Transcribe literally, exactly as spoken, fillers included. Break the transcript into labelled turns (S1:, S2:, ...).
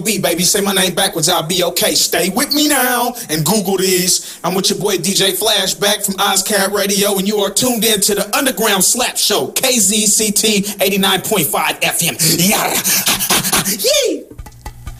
S1: B, baby, say my name backwards, I'll be okay. Stay with me now and Google this. I'm with your boy D J Flashback from OzCat Radio, and you are tuned in to the Underground Slap Show, K Z C T eighty-nine point five F M. Yeah. Yee!